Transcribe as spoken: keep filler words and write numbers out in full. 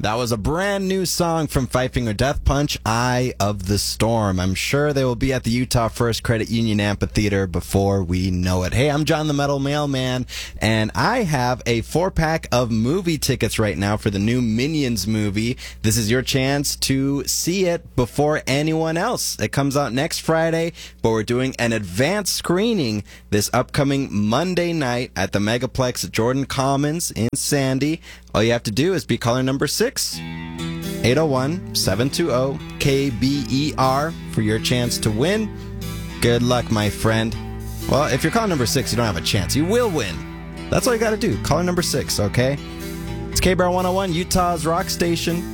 That was a brand new song from Five Finger Death Punch, Eye of the Storm. I'm sure they will be at the Utah First Credit Union Amphitheater before we know it. Hey, I'm John the Metal Mailman, and I have a four-pack of movie tickets right now for the new Minions movie. This is your chance to see it before anyone else. It comes out next Friday, but we're doing an advanced screening this upcoming Monday night at the Megaplex at Jordan Commons in Sandy. All you have to do is be caller number six, eight oh one, seven two zero, K B E R for your chance to win. Good luck, my friend. Well, if you're caller number six, you don't have a chance. You will win. That's all you got to do. Caller number six, okay? It's K B R one oh one, Utah's rock station.